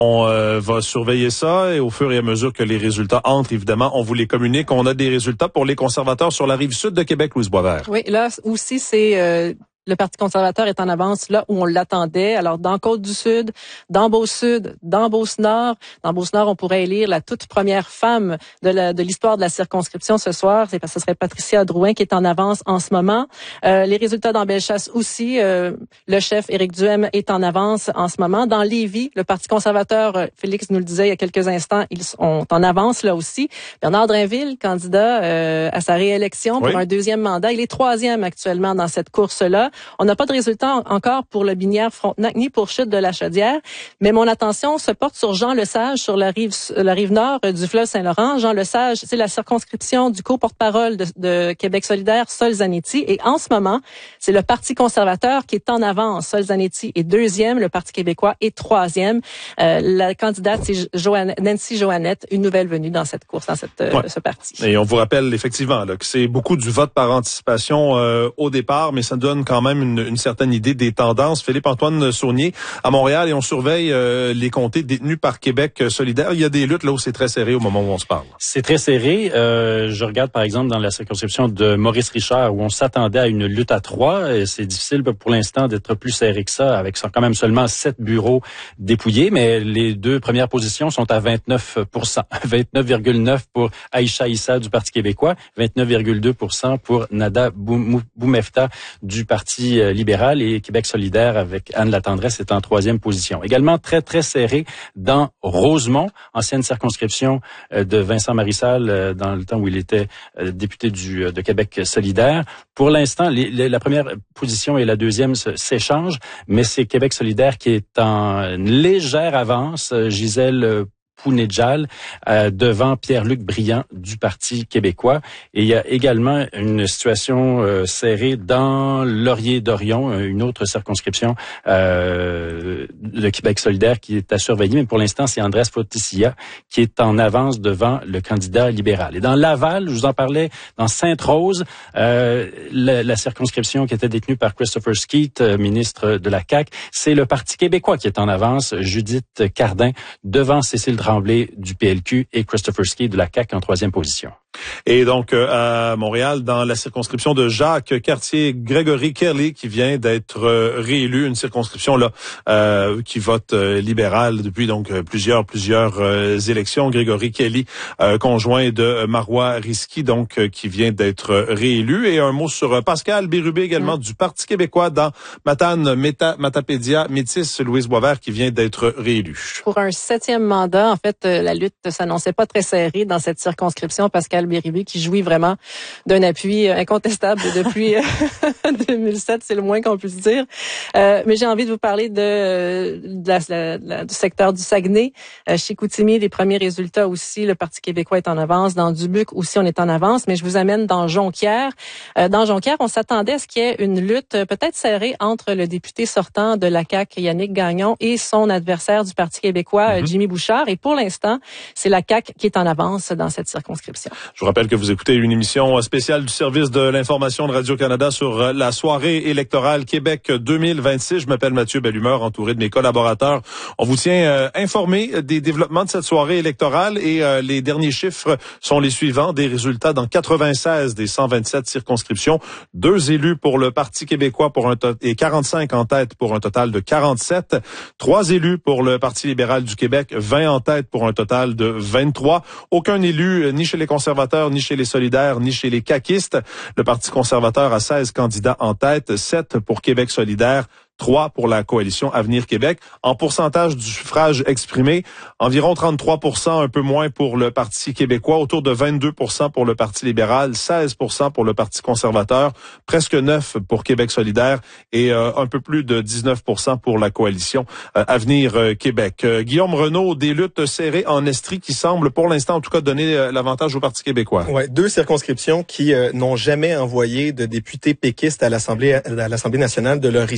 On va surveiller ça et au fur et à mesure que les résultats entrent, évidemment, on vous les communique. On a des résultats pour les conservateurs sur la rive sud de Québec, Louise Boisvert. Oui, là aussi, c'est... Le Parti conservateur est en avance là où on l'attendait. Alors, dans Côte-du-Sud, dans Beauce-Sud, dans Beauce-Nord. Dans Beauce-Nord, on pourrait élire la toute première femme de l'histoire de la circonscription ce soir. Ce serait Patricia Drouin qui est en avance en ce moment. Les résultats dans Bellechasse aussi. Le chef Éric Duhem est en avance en ce moment. Dans Lévis, le Parti conservateur, Félix nous le disait il y a quelques instants, ils sont en avance là aussi. Bernard Drainville, candidat à sa réélection pour un deuxième mandat. Il est troisième actuellement dans cette course-là. On n'a pas de résultat encore pour le Binière-Frontenac ni pour Chute de la Chaudière, mais mon attention se porte sur Jean Lesage sur la rive nord du fleuve Saint-Laurent. Jean Lesage, c'est la circonscription du co-porte-parole de Québec solidaire, Sol Zanetti, et en ce moment, c'est le Parti conservateur qui est en avance. Sol Zanetti est deuxième, le Parti québécois est troisième. La candidate, c'est Nancy Joannette, une nouvelle venue dans cette course, dans ce parti. Et on vous rappelle effectivement là, que c'est beaucoup du vote par anticipation au départ, mais ça donne quand même une certaine idée des tendances. Philippe-Antoine Saunier à Montréal, et on surveille les comtés détenus par Québec solidaire. Il y a des luttes là où c'est très serré au moment où on se parle. C'est très serré. Je regarde par exemple dans la circonscription de Maurice Richard où on s'attendait à une lutte à 3. Et c'est difficile pour l'instant d'être plus serré que ça, avec quand même seulement 7 bureaux dépouillés, mais les deux premières positions sont à 29%. 29,9% pour Aïcha Issa du Parti québécois, 29,2% pour Nada Boumefta du Parti libéral, et Québec solidaire avec Anne Latendresse est en troisième position. Également très, très serré dans Rosemont, ancienne circonscription de Vincent Marissal dans le temps où il était député de Québec solidaire. Pour l'instant, la première position et la deuxième s'échangent, mais c'est Québec solidaire qui est en légère avance. Gisèle Pounedjal devant Pierre-Luc Briand du Parti québécois. Et il y a également une situation serrée dans Laurier-Dorion, une autre circonscription de Québec solidaire qui est à surveiller. Mais pour l'instant, c'est Andrés Foticia qui est en avance devant le candidat libéral. Et dans Laval, je vous en parlais, dans Sainte-Rose, la circonscription qui était détenue par Christopher Skeet, ministre de la CAQ, c'est le Parti québécois qui est en avance. Judith Cardin devant Cécile Tremblay du PLQ et Christopher Skeet de la CAQ en troisième position. Et donc, à Montréal, dans la circonscription de Jacques Cartier, Gregory Kelly, qui vient d'être réélu, une circonscription là qui vote libéral depuis donc plusieurs élections. Gregory Kelly, conjoint de Marois Risky, donc qui vient d'être réélu. Et un mot sur Pascal Bérubé, également du Parti québécois dans Matane, Matapédia, Métis, Louise Boisvert, qui vient d'être réélu. Pour un 7e mandat, en fait, la lutte s'annonçait pas très serrée dans cette circonscription. Pascal Bérubé qui jouit vraiment d'un appui incontestable depuis 2007, c'est le moins qu'on puisse dire. Mais j'ai envie de vous parler du secteur du Saguenay. Chez Chicoutimi, les premiers résultats aussi, le Parti québécois est en avance. Dans Dubuque aussi, on est en avance. Mais je vous amène dans Jonquière. Dans Jonquière, on s'attendait à ce qu'il y ait une lutte peut-être serrée entre le député sortant de la CAQ, Yannick Gagnon, et son adversaire du Parti québécois, Jimmy Bouchard. Et pour l'instant, c'est la CAQ qui est en avance dans cette circonscription. Je vous rappelle que vous écoutez une émission spéciale du service de l'information de Radio-Canada sur la soirée électorale Québec 2026. Je m'appelle Mathieu Bellumeur, entouré de mes collaborateurs. On vous tient informé des développements de cette soirée électorale et les derniers chiffres sont les suivants. Des résultats dans 96 des 127 circonscriptions. 2 élus pour le Parti québécois et 45 en tête pour un total de 47. 3 élus pour le Parti libéral du Québec, 20 en tête pour un total de 23. Aucun élu, ni chez les conservateurs, ni chez les solidaires, ni chez les caquistes. Le Parti conservateur a 16 candidats en tête, 7 pour Québec solidaire, 3 pour la coalition Avenir Québec. En pourcentage du suffrage exprimé, environ 33%, un peu moins pour le Parti québécois, autour de 22% pour le Parti libéral, 16% pour le Parti conservateur, presque 9% pour Québec solidaire et un peu plus de 19% pour la coalition Avenir Québec. Guillaume Renaud, des luttes serrées en Estrie qui semblent pour l'instant en tout cas donner l'avantage au Parti québécois. Ouais, 2 circonscriptions qui n'ont jamais envoyé de députés péquistes à l'Assemblée nationale de leur histoire.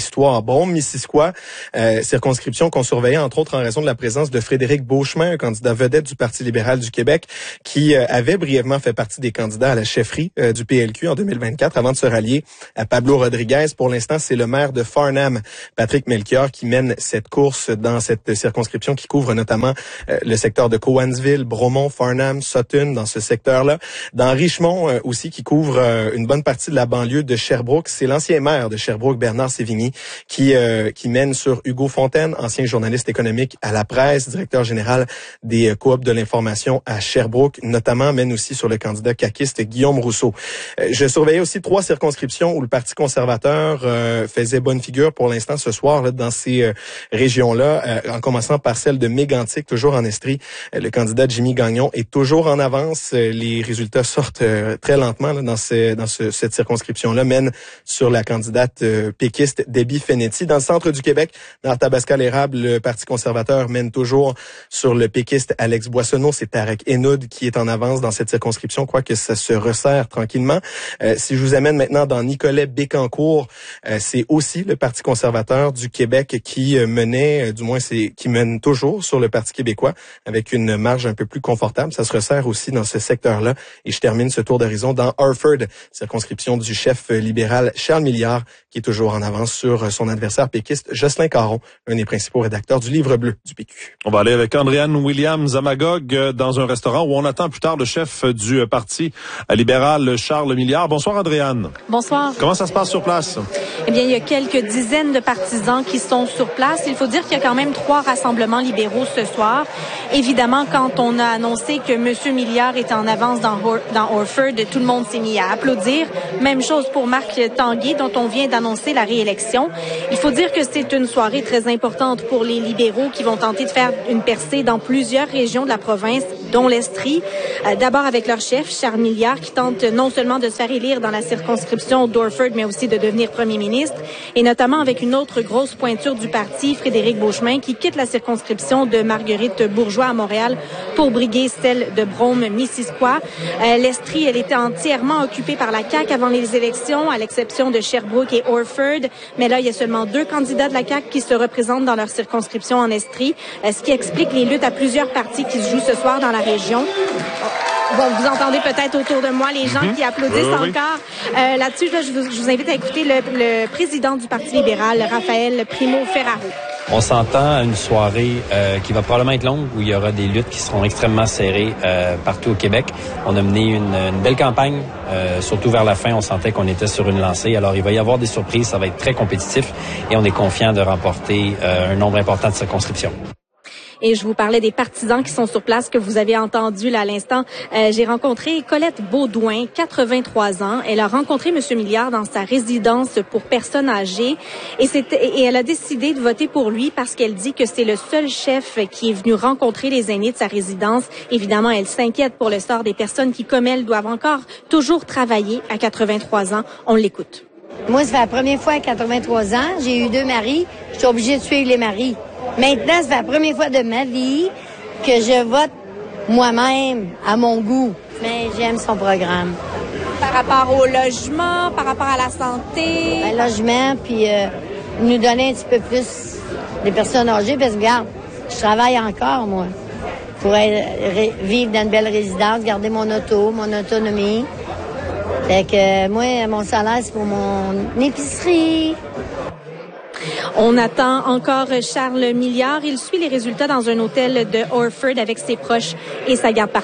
Brome-Missisquoi, circonscription qu'on surveillait entre autres en raison de la présence de Frédéric Beauchemin, un candidat vedette du Parti libéral du Québec, qui avait brièvement fait partie des candidats à la chefferie du PLQ en 2024 avant de se rallier à Pablo Rodriguez. Pour l'instant, c'est le maire de Farnham, Patrick Melchior, qui mène cette course dans cette circonscription qui couvre notamment le secteur de Cowansville, Bromont, Farnham, Sutton, dans ce secteur-là. Dans Richmond aussi, qui couvre une bonne partie de la banlieue de Sherbrooke. C'est l'ancien maire de Sherbrooke, Bernard Sévigny, qui mène sur Hugo Fontaine, ancien journaliste économique à la presse, directeur général des coops de l'information à Sherbrooke, notamment mène aussi sur le candidat caquiste Guillaume Rousseau. Je surveillais aussi 3 circonscriptions où le Parti conservateur faisait bonne figure pour l'instant ce soir là, dans ces régions-là, en commençant par celle de Mégantic, toujours en Estrie. Le candidat Jimmy Gagnon est toujours en avance. Les résultats sortent très lentement là, dans cette circonscription-là, mène sur la candidate péquiste Debbie Fenetti. Dans le centre du Québec, dans Arthabasca-l'Érable, le Parti conservateur mène toujours sur le péquiste Alex Boissonneau. C'est Tarek Henoud qui est en avance dans cette circonscription, quoique ça se resserre tranquillement. Si je vous amène maintenant dans Nicolet-Bécancour, c'est aussi le Parti conservateur du Québec qui menait, qui mène toujours sur le Parti québécois avec une marge un peu plus confortable. Ça se resserre aussi dans ce secteur-là. Et je termine ce tour d'horizon dans Harford, circonscription du chef libéral Charles Milliard, qui est toujours en avance sur son adversaire péquiste Jocelyn Caron, un des principaux rédacteurs du Livre bleu du PQ. On va aller avec Andréanne Williams à Magog dans un restaurant où on attend plus tard le chef du Parti libéral Charles Milliard. Bonsoir Andréanne. Bonsoir. Comment ça se passe sur place? Eh bien, il y a quelques dizaines de partisans qui sont sur place. Il faut dire qu'il y a quand même 3 rassemblements libéraux ce soir. Évidemment, quand on a annoncé que M. Milliard était en avance dans Orford, tout le monde s'est mis à applaudir. Même chose pour Marc Tanguay, dont on vient d'annoncer la réélection. Il faut dire que c'est une soirée très importante pour les libéraux qui vont tenter de faire une percée dans plusieurs régions de la province, dont l'Estrie. D'abord avec leur chef, Charles Milliard, qui tente non seulement de se faire élire dans la circonscription d'Orford, mais aussi de devenir premier ministre. Et notamment avec une autre grosse pointure du parti, Frédéric Beauchemin, qui quitte la circonscription de Marguerite Bourgeois à Montréal pour briguer celle de Brome-Missisquoi. L'Estrie, elle était entièrement occupée par la CAQ avant les élections, à l'exception de Sherbrooke et Orford. Mais là, il y a seulement 2 candidats de la CAQ qui se représentent dans leur circonscription en Estrie, ce qui explique les luttes à plusieurs partis qui se jouent ce soir dans la région. Bon, vous entendez peut-être autour de moi les gens qui applaudissent encore. Là-dessus, là, je vous invite à écouter le président du Parti libéral, Raphaël Primo-Ferraro. On s'entend à une soirée qui va probablement être longue, où il y aura des luttes qui seront extrêmement serrées partout au Québec. On a mené une belle campagne, surtout vers la fin, on sentait qu'on était sur une lancée. Alors, il va y avoir des surprises, ça va être très compétitif et on est confiant de remporter un nombre important de circonscriptions. Et je vous parlais des partisans qui sont sur place que vous avez entendu là à l'instant. J'ai rencontré Colette Baudouin, 83 ans. Elle a rencontré M. Milliard dans sa résidence pour personnes âgées et elle a décidé de voter pour lui parce qu'elle dit que c'est le seul chef qui est venu rencontrer les aînés de sa résidence. Évidemment, elle s'inquiète pour le sort des personnes qui, comme elle, doivent encore toujours travailler à 83 ans. On l'écoute. Moi, ça fait la première fois à 83 ans. J'ai eu 2 maris. Je suis obligée de suivre les maris. Maintenant, ça fait la première fois de ma vie que je vote moi-même à mon goût. Mais j'aime son programme. Par rapport au logement, par rapport à la santé? Ben, logement, puis nous donner un petit peu plus des personnes âgées. Parce que, regarde, je travaille encore, moi, pour vivre dans une belle résidence, garder mon auto, mon autonomie. Fait que moi, mon salaire, c'est pour mon épicerie. On attend encore Charles Milliard. Il suit les résultats dans un hôtel de Orford avec ses proches et sa garde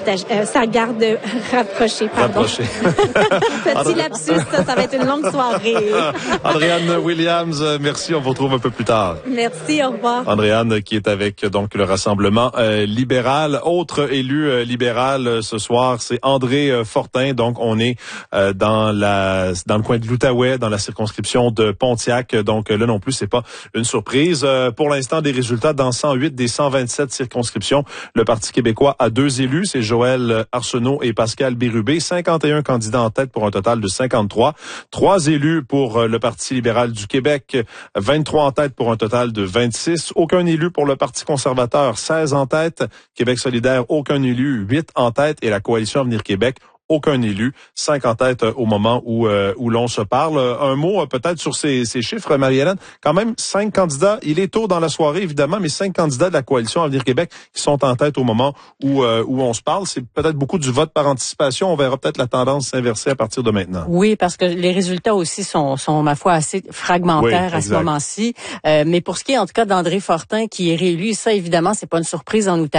rapprochée. Rapprochée. Petit lapsus, ça va être une longue soirée. Andréanne Williams, merci. On vous retrouve un peu plus tard. Merci, au revoir. Andréanne qui est avec donc le Rassemblement libéral. Autre élu libéral ce soir, c'est André Fortin. Donc on est dans le coin de l'Outaouais, dans la circonscription de Pontiac. Donc là non plus, c'est pas une surprise. Pour l'instant, des résultats dans 108 des 127 circonscriptions. Le Parti québécois a 2 élus, c'est Joël Arsenault et Pascal Bérubé. 51 candidats en tête pour un total de 53. 3 élus pour le Parti libéral du Québec, 23 en tête pour un total de 26. Aucun élu pour le Parti conservateur, 16 en tête. Québec solidaire, aucun élu, 8 en tête. Et la Coalition Avenir Québec, aucun élu, 5 en tête au moment où l'on se parle. Un mot peut-être sur ces chiffres, Marie-Hélène. Quand même, 5 candidats. Il est tôt dans la soirée, évidemment, mais 5 candidats de la coalition Avenir Québec qui sont en tête au moment où on se parle. C'est peut-être beaucoup du vote par anticipation. On verra peut-être la tendance s'inverser à partir de maintenant. Oui, parce que les résultats aussi sont ma foi, assez fragmentaires à ce moment-ci. Mais pour ce qui est, en tout cas, d'André Fortin, qui est réélu, ça, évidemment, c'est pas une surprise en Outaouais.